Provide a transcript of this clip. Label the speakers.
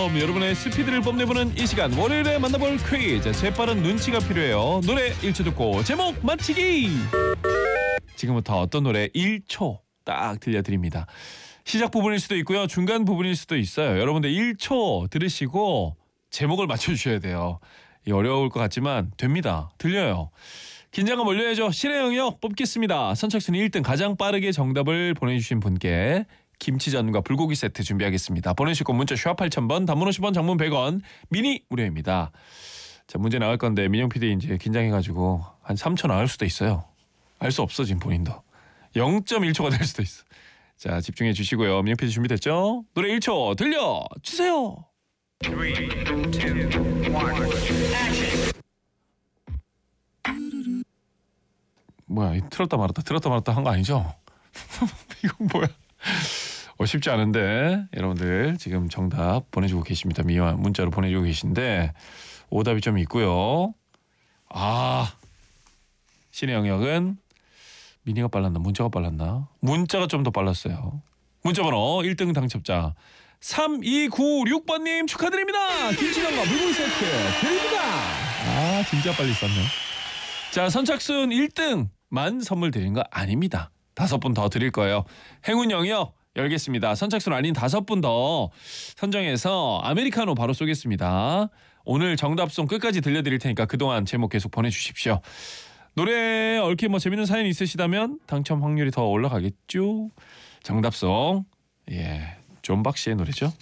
Speaker 1: 안녕하세요. 여러분의 스피드를 뽐내보는 이 시간 월요일에 만나볼 퀴즈. 재빠른 눈치가 필요해요. 노래 1초 듣고 제목 맞히기. 지금부터 어떤 노래 1초 딱 들려드립니다. 시작 부분일 수도 있고요. 중간 부분일 수도 있어요. 여러분들 1초 들으시고 제목을 맞춰주셔야 돼요. 어려울 것 같지만 됩니다. 들려요. 긴장감 올려야죠. 신의 영역 뽑겠습니다. 선착순 1등 가장 빠르게 정답을 보내주신 분께 김치전과 불고기 세트 준비하겠습니다. 보내주실 건 문자 샵 8000번, 단문 50원, 장문 100원, 미니 무료입니다. 자, 문제 나갈 건데 민영 PD 이제 긴장해가지고 한 3초 나갈 수도 있어요. 알 수 없어 지금 본인도. 0.1초가 될 수도 있어. 자, 집중해 주시고요. 민영 PD 준비됐죠? 노래 1초 들려주세요.
Speaker 2: 3, 2, 1, 액션!
Speaker 1: 뭐야, 틀었다 말았다 한 거 아니죠? 이건 뭐야? 쉽지 않은데 여러분들 지금 정답 보내주고 계십니다. 문자로 보내주고 계신데 오답이 좀 있고요. 신의 영역은 미니가 빨랐나 문자가 빨랐나? 문자가 좀 더 빨랐어요. 문자번호 1등 당첨자 3296번님 축하드립니다. 김치전과 불고기 세트 드립니다. 진짜 빨리 썼네. 자, 선착순 1등만 선물 드리는 거 아닙니다. 5분 더 드릴 거예요. 행운 영역 열겠습니다. 선착순 아닌 5분 더 선정해서 아메리카노 바로 쏘겠습니다. 오늘 정답송 끝까지 들려드릴 테니까 그동안 제목 계속 보내주십시오. 노래 얽힌 재밌는 사연 있으시다면 당첨 확률이 더 올라가겠죠. 정답송 존 박씨의 노래죠.